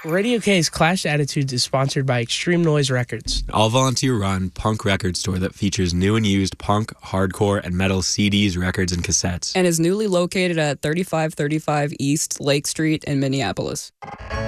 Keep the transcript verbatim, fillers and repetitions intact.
Radio K's Clash Attitudes is sponsored by Extreme Noise Records. An all-volunteer-run punk record store that features new and used punk, hardcore, and metal C Ds, records, and cassettes. And is newly located at thirty-five thirty-five East Lake Street in Minneapolis.